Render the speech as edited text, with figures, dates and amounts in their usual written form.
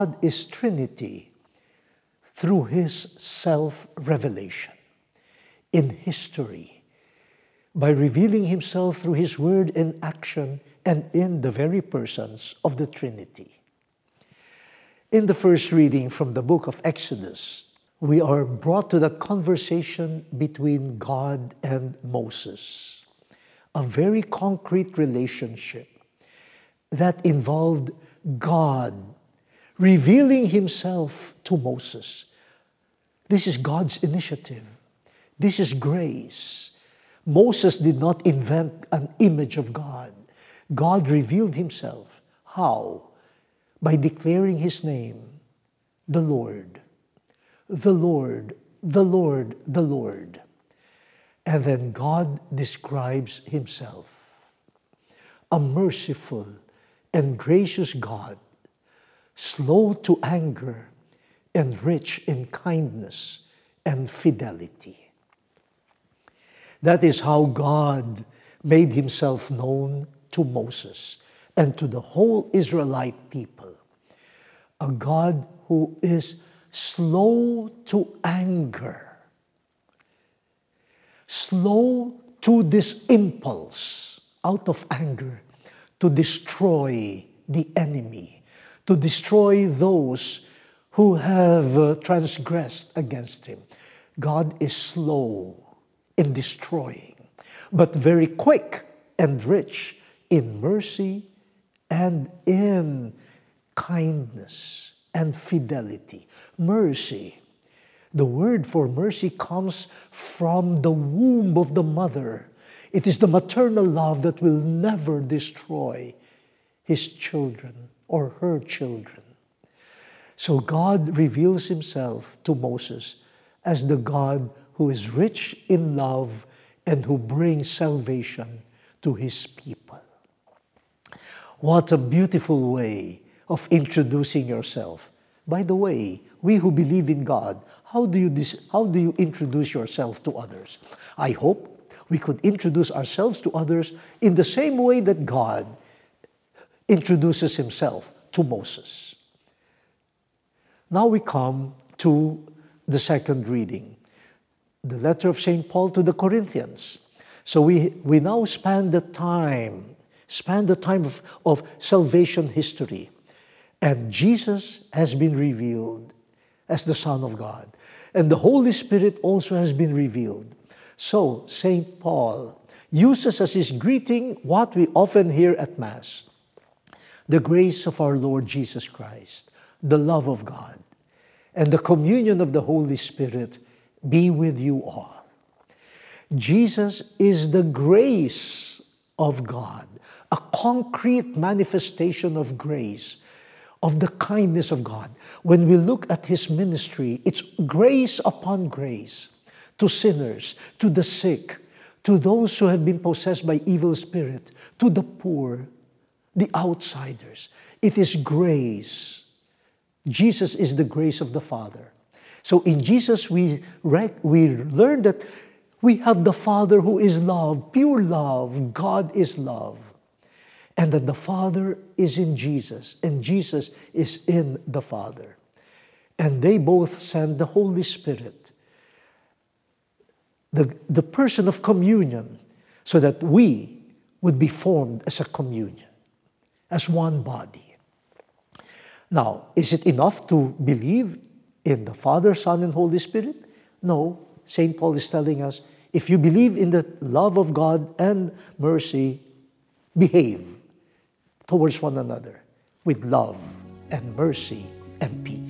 God is Trinity through His self-revelation in history, by revealing Himself through His word and action and in the very persons of the Trinity. In the first reading from the book of Exodus, we are brought to that conversation between God and Moses, a very concrete relationship that involved God revealing Himself to Moses. This is God's initiative. This is grace. Moses did not invent an image of God. God revealed Himself. How? By declaring His name, the Lord, the Lord, the Lord, the Lord. And then God describes Himself, a merciful and gracious God, slow to anger and rich in kindness and fidelity. That is how God made Himself known to Moses and to the whole Israelite people. A God who is slow to anger, slow to this impulse out of anger to destroy the enemy, to destroy those who have transgressed against Him. God is slow in destroying, but very quick and rich in mercy and in kindness and fidelity. Mercy. The word for mercy comes from the womb of the mother. It is the maternal love that will never destroy His children or her children. So God reveals Himself to Moses as the God who is rich in love and who brings salvation to His people. What a beautiful way of introducing yourself. By the way, we who believe in God, how do you introduce yourself to others? I hope we could introduce ourselves to others in the same way that God introduces Himself to Moses. Now we come to the second reading, the letter of St. Paul to the Corinthians. So we now span the time of salvation history. And Jesus has been revealed as the Son of God. And the Holy Spirit also has been revealed. So St. Paul uses as his greeting what we often hear at Mass: the grace of our Lord Jesus Christ, the love of God, and the communion of the Holy Spirit be with you all. Jesus is the grace of God, a concrete manifestation of grace, of the kindness of God. When we look at His ministry, it's grace upon grace to sinners, to the sick, to those who have been possessed by evil spirit, to the poor, the outsiders. It is grace. Jesus is the grace of the Father. So in Jesus, we learn that we have the Father who is love, pure love. God is love. And that the Father is in Jesus, and Jesus is in the Father. And they both send the Holy Spirit, the person of communion, so that we would be formed as a communion, as one body. Now, is it enough to believe in the Father, Son, and Holy Spirit? No. St. Paul is telling us, if you believe in the love of God and mercy, behave towards one another with love and mercy and peace.